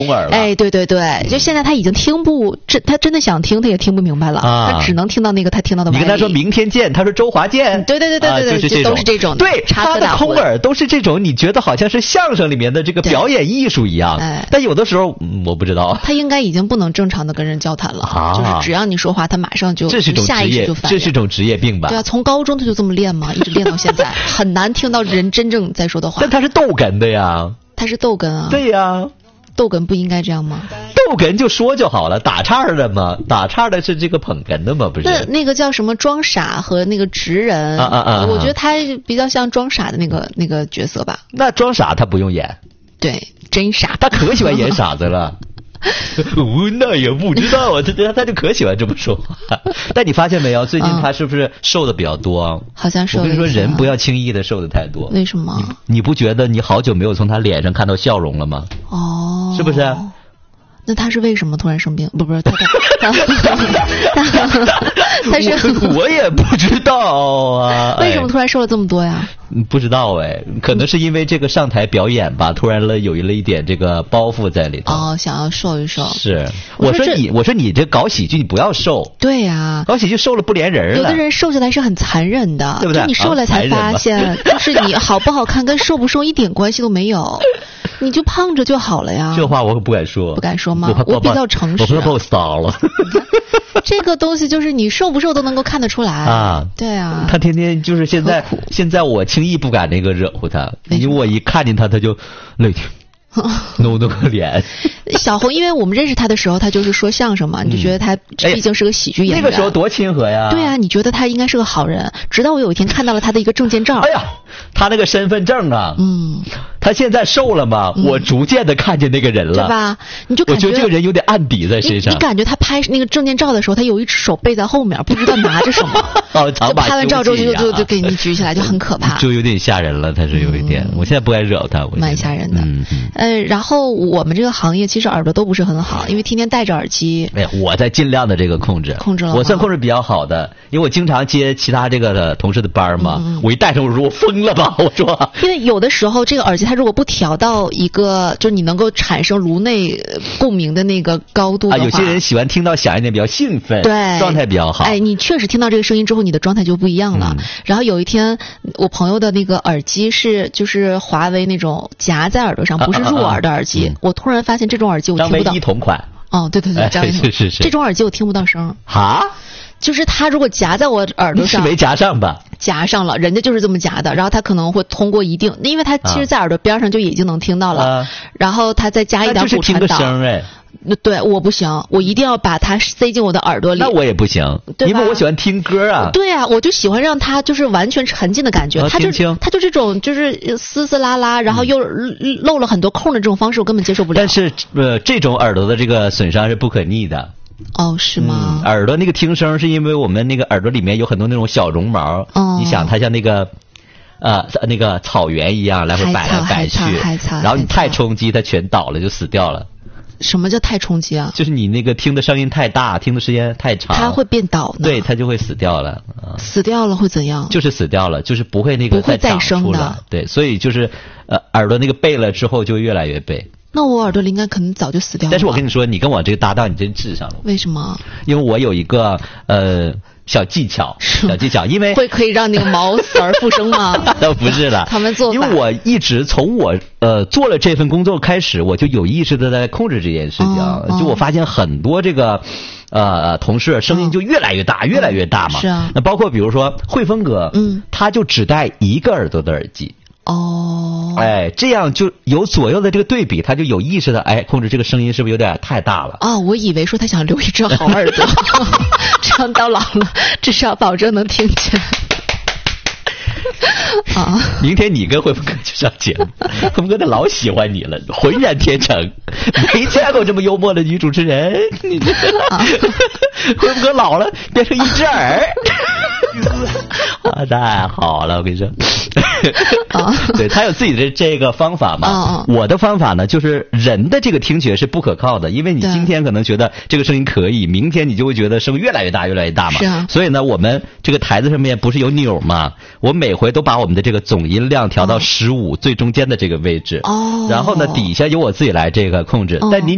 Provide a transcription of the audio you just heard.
耳了。 哎，对对对，就现在他已经他真的想听，他也听不明白了，他只能听到那个他听到的。 你跟他说明天见，他说周华健。 对对对对对， 就是都是这种的。 对，他的空耳都是这种，你觉得好像是相声里面的这个表演艺术一样。但有的时候我不知道。 他应该已经不能正常的跟人交谈了，就是只要你说话，他马上就下意识就反应。 这是种职业病吧？ 对啊，从高中他就这么练嘛，一直练到现在，很难听到人真正在说的话。 但他是逗哏的呀。 他是逗哏啊。 对呀。 逗哏不应该这样吗？ 逗哏就说就好了，打岔的嘛，打岔的是这个捧哏的嘛，不是？ 那个叫什么装傻和那个直人我觉得他比较像装傻的那个角色吧。 那装傻他不用演。 对，真傻。 他可喜欢演傻子了。那也不知道啊，他就可喜欢这么说话。但你发现没有，最近他是不是瘦的比较多？ 好像瘦。 我跟你说，人不要轻易的瘦的太多。 为什么？ 你不觉得你好久没有从他脸上看到笑容了吗？ 哦， 是不是？ 那他是为什么突然生病？不是他是我也不知道啊。 为什么突然瘦了这么多呀？ 不知道可能是因为这个上台表演吧，突然有了一点这个包袱在里头。 想要瘦一瘦。 是，我说你这搞喜剧你不要瘦。 对呀， 搞喜剧瘦了不连人了。 有的人瘦下来是很残忍的， 对不对？ 你瘦了才发现，就是你好不好看跟瘦不瘦一点关系都没有。你就胖着就好了呀。 这话我可不敢说。 不敢说吗？我比较诚实。 我怕把我杀了。 这个东西就是你瘦不瘦都能够看得出来啊。对啊。 他天天就是现在我轻易不敢那个惹乎他，因为我一看见他就累挺。弄个脸。 小红，因为我们认识他的时候，他就是说相声嘛，你就觉得他毕竟是个喜剧演员。 那个时候多亲和呀。 对啊，你觉得他应该是个好人，直到我有一天看到了他的一个证件照。 哎呀，他那个身份证啊，他现在瘦了嘛，我逐渐的看见那个人了， 对吧？你就感觉我觉得这个人有点案底在身上。 你感觉他拍那个证件照的时候，他有一只手背在后面，不知道拿着什么。就拍完照之后就给你举起来，就很可怕， 就有点吓人了。他是有一点，我现在不该惹他， 蛮吓人的。然后我们这个行业其实耳朵都不是很好，因为天天戴着耳机。 哎，我在尽量的这个控制了， 我算控制比较好的，因为我经常接其他这个同事的班嘛，我一戴上我说我疯了吧，我说。 因为有的时候这个耳机它如果不调到一个就你能够产生颅内共鸣的那个高度的话， 有些人喜欢听到响一点，比较兴奋， 对， 状态比较好。 哎，你确实听到这个声音之后，你的状态就不一样了。然后有一天，我朋友的那个耳机就是华为那种夹在耳朵上，不是入耳的耳机。我突然发现这种耳机我听不到。 张唯一同款。 哦，对对对，张唯一是。 这种耳机我听不到声。 哈？ 就是他如果夹在我耳朵上， 是没夹上吧？ 夹上了，人家就是这么夹的。然后他可能会通过一定，因为他其实在耳朵边上就已经能听到了。然后他再加一点骨传导。 就是听个声哎。 对，我不行，我一定要把它塞进我的耳朵里。 那我也不行，因为我喜欢听歌啊。 对啊，我就喜欢让它就是完全沉浸的感觉。它就这种就是嘶嘶啦啦，然后又漏了很多空的这种方式，我根本接受不了。 但是这种耳朵的这个损伤是不可逆的。 哦，是吗？ 耳朵那个听声是因为我们那个耳朵里面有很多那种小绒毛，你想它像那个草原一样来回摆来摆去，然后你太冲击，它全倒了就死掉了。 什么叫太冲击啊？ 就是你那个听的声音太大，听的时间太长， 它会变倒的。 对，它就会死掉了。 死掉了会怎样？ 就是死掉了，就是不会那个再生的。 对，所以就是耳朵那个背了之后就越来越背。 那我耳朵里应该可能早就死掉了。 但是我跟你说，你跟我这个搭档你真治上了。 为什么？ 因为我有一个小技巧，因为可以让那个毛死而复生吗？ 不是的， 他们做法。 因为我一直从我做了这份工作开始，我就有意识的在控制这件事情。就我发现很多这个同事声音就越来越大，越来越大嘛。 是啊。 那包括比如说汇丰哥，他就只戴一个耳朵的耳机。 哦。 哎，这样就有左右的这个对比，他就有意识的控制这个声音是不是有点太大了？ 我以为说他想留一只好耳朵，这样到老了至少保证能听见。 明天你跟汇丰哥去上节目，汇丰哥他老喜欢你了，浑然天成，没见过这么幽默的女主持人。汇丰哥老了变成一只耳。太好了，我跟你说。对，他有自己的这个方法嘛。我的方法呢，就是人的这个听觉是不可靠的，因为你今天可能觉得这个声音可以，明天你就会觉得声越来越大越来越大嘛。 是啊。 所以呢，我们这个台子上面不是有钮嘛？我每回都把我们的这个总音量调到15最中间的这个位置。然后呢，底下由我自己来这个控制。但你